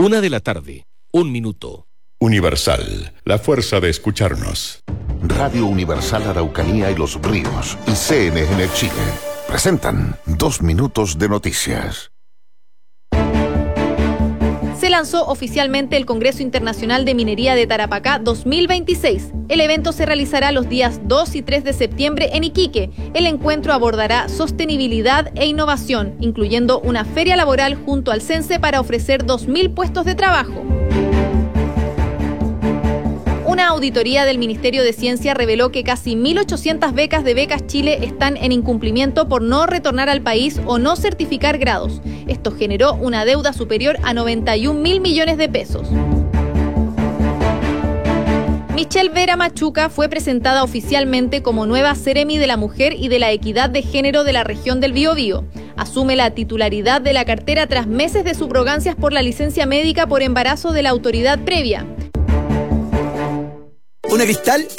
1:01 p.m. Universal, la fuerza de escucharnos. Radio Universal Araucanía y Los Ríos y CNN Chile presentan 2 minutos de noticias. Se lanzó oficialmente el Congreso Internacional de Minería de Tarapacá 2026. El evento se realizará los días 2 y 3 de septiembre en Iquique. El encuentro abordará sostenibilidad e innovación, incluyendo una feria laboral junto al CENSE para ofrecer 2.000 puestos de trabajo. Una auditoría del Ministerio de Ciencia reveló que casi 1.800 becas de Becas Chile están en incumplimiento por no retornar al país o no certificar grados. Esto generó una deuda superior a 91.000 millones de pesos. Michelle Vera Machuca fue presentada oficialmente como nueva Seremi de la Mujer y de la Equidad de Género de la región del Biobío. Asume la titularidad de la cartera tras meses de subrogancias por la licencia médica por embarazo de la autoridad previa. Una Cristal